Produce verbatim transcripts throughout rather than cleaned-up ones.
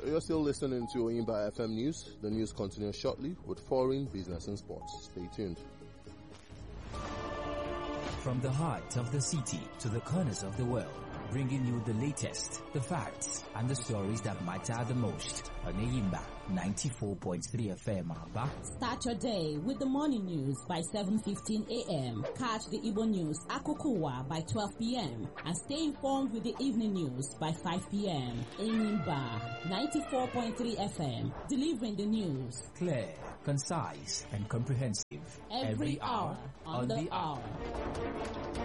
You're still listening to Oyimba F M News. The news continues shortly with foreign, business and sports. Stay tuned. From the heart of the city to the corners of the world, bringing you the latest, the facts, and the stories that matter the most on Oyimba ninety-four point three F M. Aba. Start your day with the morning news by seven fifteen a m. Catch the Igbo news Akukuwa by twelve p m and stay informed with the evening news by five p m. Oyimba ninety-four point three F M, delivering the news clear, concise, and comprehensive every, every hour on, on the, the hour. hour.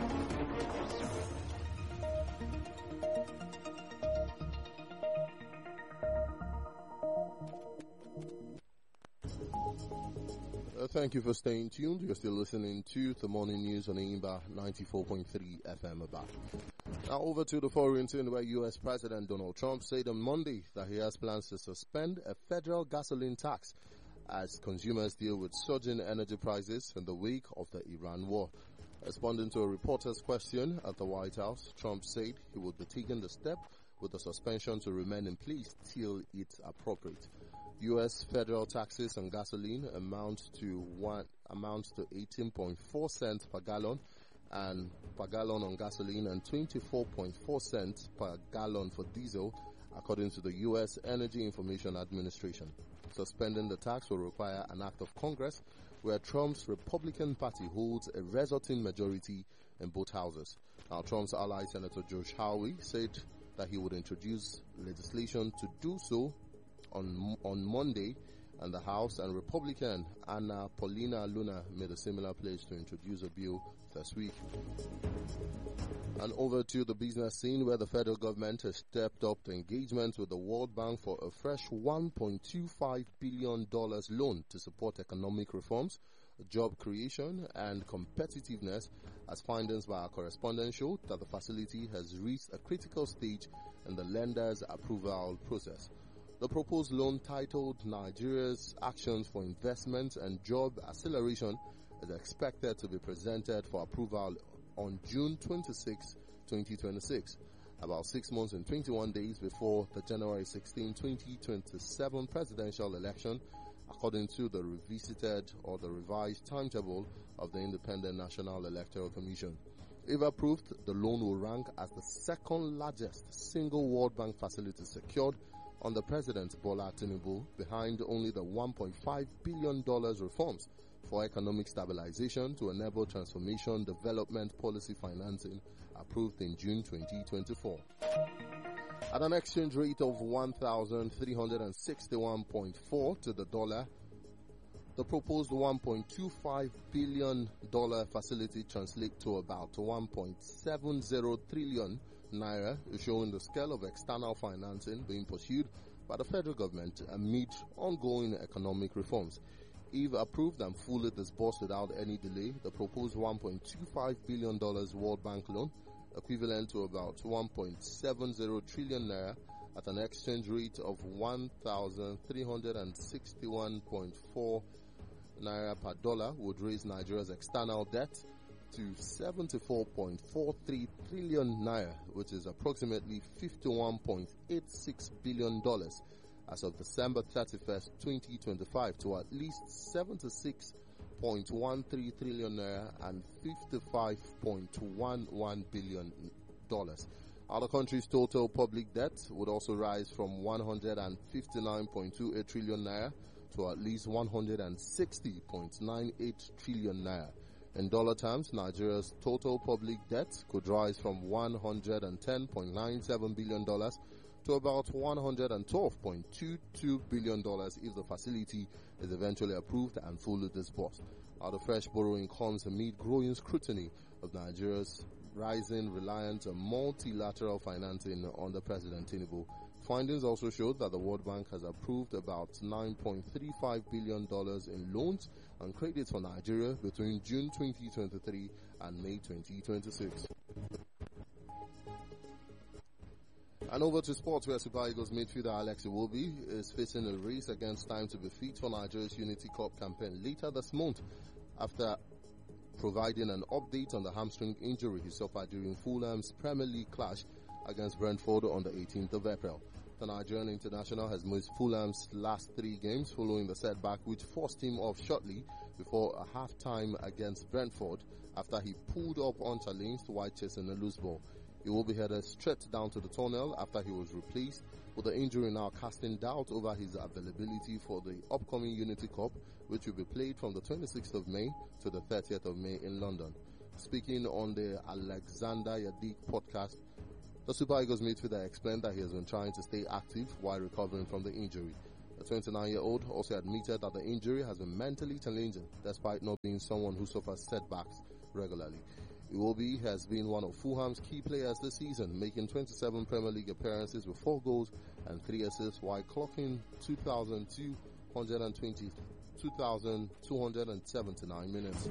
Uh, thank you for staying tuned. You're still listening to the morning news on Oyimba ninety-four point three F M. About. Now over to the foreign scene, where U S President Donald Trump said on Monday that he has plans to suspend a federal gasoline tax as consumers deal with surging energy prices in the wake of the Iran war. Responding to a reporter's question at the White House, Trump said he would be taking the step with the suspension to remain in place till it's appropriate. U S federal taxes on gasoline amount to one amounts to eighteen point four cents per gallon and per gallon on gasoline and twenty-four point four cents per gallon for diesel, according to the U S Energy Information Administration. Suspending the tax will require an act of Congress where Trump's Republican Party holds a resulting majority in both houses. Now, Trump's ally, Senator Josh Hawley, said that he would introduce legislation to do so on on Monday, and the House and Republican Anna Paulina Luna made a similar pledge to introduce a bill this week. And over to the business scene, where the federal government has stepped up the engagement with the World Bank for a fresh one point two five billion dollars loan to support economic reforms, job creation and competitiveness, as findings by our correspondent showed that the facility has reached a critical stage in the lender's approval process. The proposed loan, titled Nigeria's Actions for Investment and Job Acceleration, is expected to be presented for approval on June twenty-sixth, twenty twenty-six, about six months and twenty-one days before the January sixteenth, twenty twenty-seven presidential election, according to the revisited or the revised timetable of the Independent National Electoral Commission. If approved, the loan will rank as the second largest single World Bank facility secured under President Bola Tinubu, behind only the one point five billion dollars reforms for economic stabilization to enable transformation development policy financing approved in June twenty twenty-four. At an exchange rate of one thousand three hundred sixty-one point four to the dollar, the proposed one point two five billion dollars facility translates to about one point seven zero trillion naira, showing the scale of external financing being pursued by the federal government amid ongoing economic reforms. If approved and fully disbursed without any delay, the proposed one point two five billion dollars World Bank loan, equivalent to about one point seven zero trillion naira at an exchange rate of one thousand three hundred sixty-one point four naira per dollar, would raise Nigeria's external debt to seventy-four point four three trillion naira, which is approximately fifty-one point eight six billion dollars as of December thirty-first, twenty twenty-five, to at least seventy-six point one three trillion naira and fifty-five point one one billion dollars. Our country's total public debt would also rise from one hundred fifty-nine point two eight trillion naira to at least one hundred sixty point nine eight trillion naira. In dollar terms, Nigeria's total public debt could rise from one hundred ten point nine seven billion dollars to about one hundred twelve point two two billion dollars if the facility is eventually approved and fully disbursed. Now, the fresh borrowing comes amid growing scrutiny of Nigeria's rising reliance on multilateral financing under President Tinubu. Findings also showed that the World Bank has approved about nine point three five billion dollars in loans and credits for Nigeria between June twenty twenty-three and May twenty twenty-six. And over to sports, where Super Eagles midfielder Alex Iwobi is facing a race against time to be fit for Nigeria's Unity Cup campaign later this month, after providing an update on the hamstring injury he suffered during Fulham's Premier League clash against Brentford on the eighteenth of April. The Nigerian international has missed Fulham's last three games following the setback which forced him off shortly before a half-time against Brentford after he pulled up unchallenged while chasing a loose ball. He will be headed straight down to the tunnel after he was replaced, with the injury now casting doubt over his availability for the upcoming Unity Cup, which will be played from the twenty-sixth of May to the thirtieth of May in London. Speaking on the Alexander Yadik podcast, the Super Eagles midfielder explained that he has been trying to stay active while recovering from the injury. The twenty-nine-year-old also admitted that the injury has been mentally challenging, despite not being someone who suffers setbacks regularly. Iwobi has been one of Fulham's key players this season, making twenty-seven Premier League appearances with four goals and three assists while clocking two thousand two hundred twenty, two thousand two hundred seventy-nine minutes.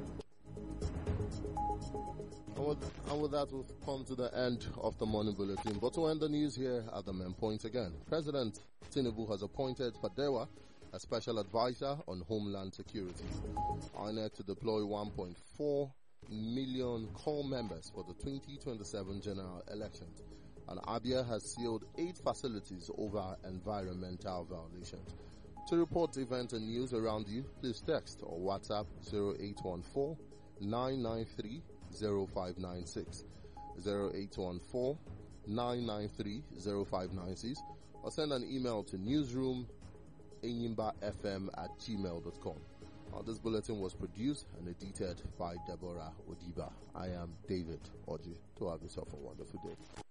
And with, and with that, we've come to the end of the morning bulletin. But to end the news, here are the main points again. President Tinubu has appointed Fadewa as special advisor on homeland security. I N E C to deploy one point four million core members for the twenty twenty-seven general elections. And Abia has sealed eight facilities over environmental violations. To report events and news around you, please text or WhatsApp zero eight one four, nine nine three, zero five nine six, zero eight one four, nine nine three, zero five nine six, or send an email to newsroom enyimbafm at gmail dot com. Uh, this bulletin was produced and edited by Deborah Odiba. I am David Oji. To have yourself a wonderful day.